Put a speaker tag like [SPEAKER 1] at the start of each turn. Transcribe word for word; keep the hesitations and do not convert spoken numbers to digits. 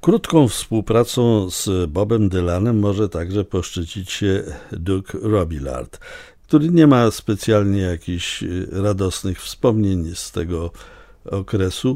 [SPEAKER 1] Krótką współpracą z Bobem Dylanem może także poszczycić się Duke Robillard, który nie ma specjalnie jakichś radosnych wspomnień z tego okresu.